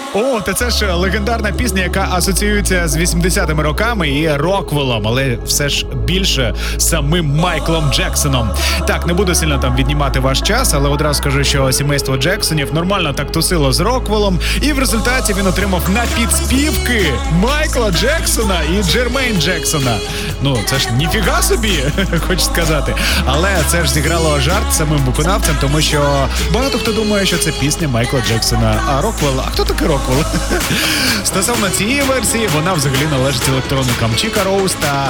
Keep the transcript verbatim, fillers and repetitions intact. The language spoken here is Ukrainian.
О, та це ж легендарна пісня, яка асоціюється з вісімдесятими роками і Роквеллом, але все ж більше самим Майклом Джексоном. Так, не буду сильно там віднімати ваш час, але одразу скажу, що сімейство Джексонів нормально так тусило з Роквеллом, і в результаті він отримав на підспівки Майкла Джексона і Джермейн Джексона. Ну, це ж ніфіга собі, хочу сказати. Але це ж зіграло жарт самим виконавцем, тому що багато хто думає, що це пісня Майкла Джексона, а Роквелл, а хто такий Роквелл? Стосовно цієї версії, вона взагалі належить електронникам Чіка Роуз та